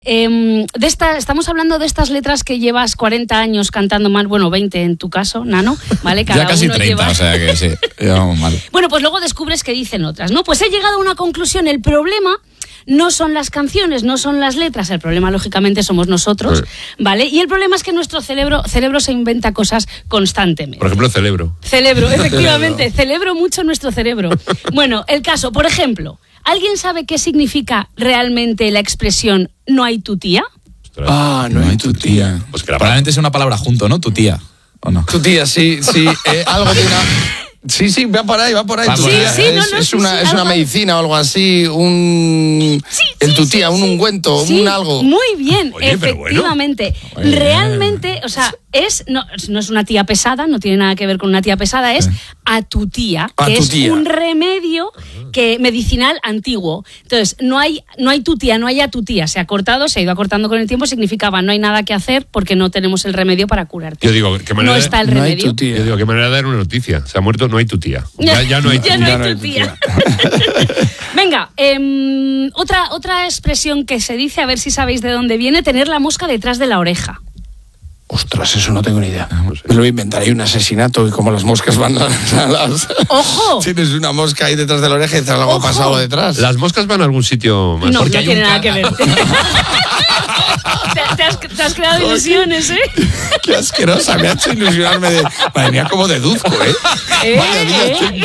Estamos hablando de estas letras que llevas 40 años cantando mal, bueno, 20 en tu caso, Nano, ¿vale? Cada ya casi uno 30, lleva... o sea que sí, llevamos mal. Bueno, pues luego descubres que dicen otras, ¿no? Pues he llegado a una conclusión, el problema no son las canciones, no son las letras, el problema lógicamente somos nosotros, ¿vale? Y el problema es que nuestro cerebro se inventa cosas constantemente. Por ejemplo, Celebro, efectivamente, celebro mucho nuestro cerebro. Bueno, el caso, por ejemplo, ¿alguien sabe qué significa realmente la expresión no hay tu tía? No hay tu tía. Pues probablemente es una palabra junto, ¿no? Tu tía, ¿o no? Tu tía, sí. Algo de una... Sí, va por ahí. Es una medicina o algo así, tu tía, un ungüento, un algo. Muy bien, oye, efectivamente. Bueno. Realmente, o sea, no es una tía pesada, no tiene nada que ver con una tía pesada, es a tu tía, que es un remedio medicinal antiguo. Entonces, no hay tu tía, no hay a tu tía. Se ha ido acortando con el tiempo, significaba no hay nada que hacer porque no tenemos el remedio para curarte. Yo digo, ¿qué manera no está el remedio? Yo digo, ¿qué manera de dar una noticia? Se ha muerto, no hay tu tía. Ya no hay tu tía. Venga, otra expresión que se dice, a ver si sabéis de dónde viene, tener la mosca detrás de la oreja. Ostras, eso no tengo ni idea. No sé. Me lo voy a inventar. Hay un asesinato y como las moscas van a las... ¡Ojo! Tienes una mosca ahí detrás de la oreja y te algo pasado detrás. ¿Las moscas van a algún sitio más? No, porque no tiene nada que ver. Te has creado ilusiones, ¿eh? Qué asquerosa, me ha hecho ilusionarme de... Madre mía, cómo deduzco, ¿eh? Vaya día, chico.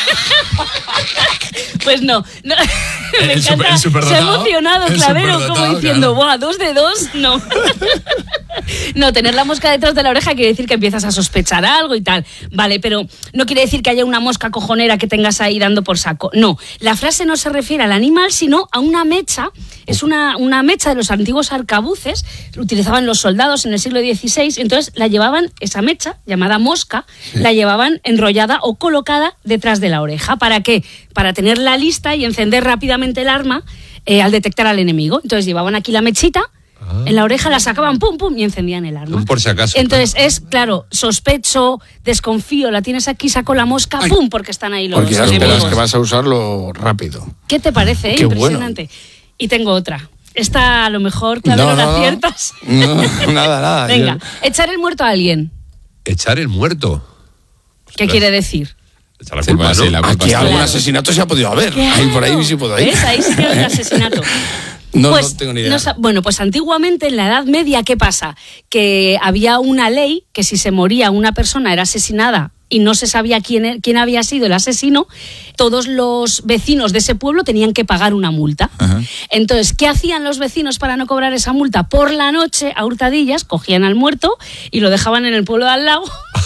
Pues no. Me encanta. Se ha emocionado, Clavero, como diciendo, ¡buah, 2 de 2! No. No, tener la mosca detrás de la oreja quiere decir que empiezas a sospechar algo y tal. Vale, pero no quiere decir que haya una mosca cojonera que tengas ahí dando por saco. No, la frase no se refiere al animal, sino a una mecha. Es una mecha de los antiguos arcabuces. Lo utilizaban los soldados en el siglo XVI. Entonces la llevaban, esa mecha, llamada mosca, la llevaban enrollada o colocada detrás de la oreja. ¿Para qué? Para tenerla lista y encender rápidamente el arma al detectar al enemigo. Entonces llevaban aquí la mechita, en la oreja la sacaban, pum, pum, y encendían el arma. Por si acaso. Entonces es, claro, sospecho, desconfío, la tienes aquí, saco la mosca, pum, porque están ahí los enemigos. Porque ya que vas a usarlo rápido. ¿Qué te parece? Qué impresionante. Bueno. Y tengo otra. Esta a lo mejor, Clavero, la aciertas. No, nada. Venga, echar el muerto a alguien. ¿Echar el muerto? ¿Qué quiere decir? Echar la culpa, ¿no? Sí, la culpa. Aquí algún asesinato se ha podido haber. Ahí por ahí sí puedo ir. ¿Ves? Ahí sí tiene un asesinato. No tengo ni idea. Bueno, pues antiguamente en la Edad Media, ¿qué pasa? Que había una ley que si se moría una persona era asesinada y no se sabía quién había sido el asesino, todos los vecinos de ese pueblo tenían que pagar una multa. Ajá. Entonces, ¿qué hacían los vecinos para no cobrar esa multa? Por la noche, a hurtadillas, cogían al muerto y lo dejaban en el pueblo de al lado.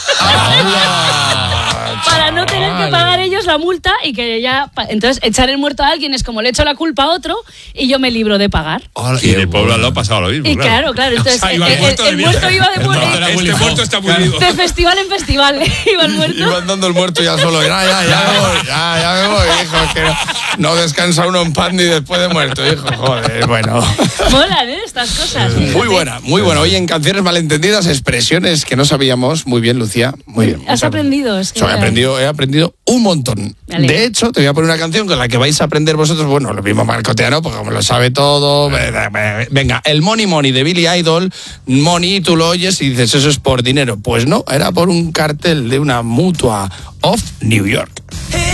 Para no tener que pagar ellos la multa y que ya... Entonces, echar el muerto a alguien es como le echo la culpa a otro y yo me libro de pagar. Y en el pueblo al lado pasaba lo mismo. Y claro. Entonces, o sea, el muerto iba de muerto. Este muerto está muy vivo. De festival en festival iba el muerto. Iba andando el muerto ya solo. Ya me voy, hijo. Que no descansa uno en paz ni después de muerto, hijo. Joder, bueno. Molan, estas cosas. Muy buena. Hoy en Canciones Malentendidas, expresiones que no sabíamos. Muy bien, Lucía. Muy bien. ¿Has aprendido? Es que he aprendido un montón. De hecho, te voy a poner una canción con la que vais a aprender vosotros, bueno, lo mismo Marcoteano, porque como lo sabe todo. Venga, el Money Money de Billy Idol. Money, tú lo oyes y dices, eso es por dinero. Pues no, era por un cartel de una mutua of New York.